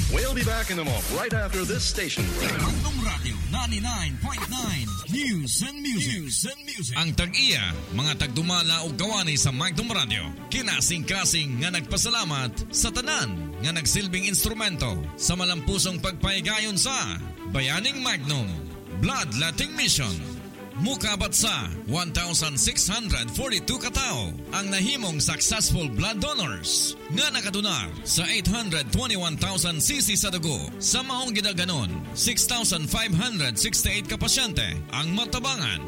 We'll be back in a moment, right after this station. Magnum Radio 99.9 News and Music. Ang tag-iya, mga tagdumala o gawani sa Magnum Radio. Kinasing-kasing nga nagpasalamat sa tanan nga nagsilbing instrumento sa malampusong pagpaygayon sa Bayaning Magnum Bloodletting Mission. Mukabat sa 1,642 katao ang nahimong successful blood donors nga nakadonar sa 821,000 cc sa dugo. Sa maong gidaganon, 6,568 ka pasyente ang matabangan.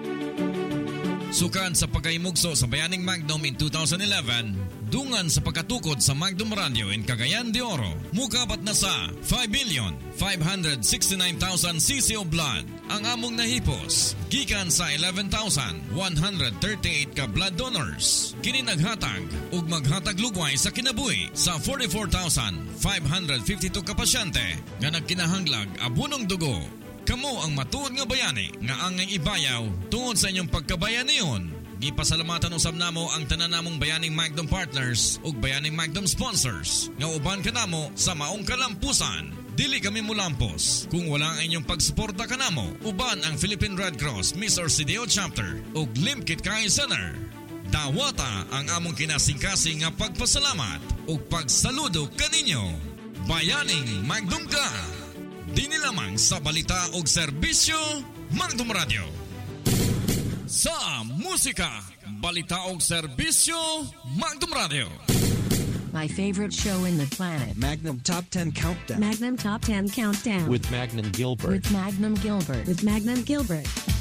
Sukan sa pagkaimugso sa Bayaning Magnum in 2011, dungan sa pagkatukod sa Magnum Radio in Cagayan de Oro, mukabat na sa 5,569,000 cc of blood ang among nahipos, gikan sa 11,138 ka blood donors. Kini naghatag ug maghatag lugway sa kinabuhi sa 44,552 ka pasyente nga nagkinahanglag abunong dugo. Kamo ang matuod nga bayani nga angay ibayaw tungod sa inyong pagkabayaniyon. Gipasalamatan usab namo ang tanan namong Bayaning Magnum partners ug Bayaning Magnum sponsors nga uban kanamo sa maong kalampusan. Dili kami mulampos kung wala ang inyong pagsuporta kanamo. Uban ang Philippine Red Cross Miss Orsideo Chapter ug Limkit Kai Center. Dawata ang among kinasing-kasing nga pagpasalamat ug pagsaludo kaninyo. Bayaning Magnum ka! Dini lamang sa balita o serbisyo Magnum Radio. Sa musika, balita o serbisyo Magnum Radio. My favorite show in the planet. Magnum Top 10 Countdown. Magnum Top 10 Countdown. With Magnum Gilbert. With Magnum Gilbert.